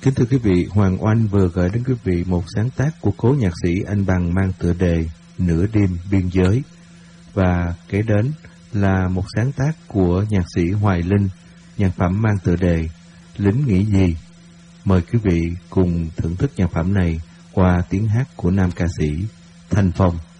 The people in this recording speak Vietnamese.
Kính thưa quý vị, Hoàng Oanh vừa gửi đến quý vị một sáng tác của cố nhạc sĩ Anh Bằng mang tựa đề Nửa đêm biên giới. Và kế đến là một sáng tác của nhạc sĩ Hoài Linh, nhạc phẩm mang tựa đề Lính nghĩ gì. Mời quý vị cùng thưởng thức nhạc phẩm này qua tiếng hát của nam ca sĩ Thanh Phong.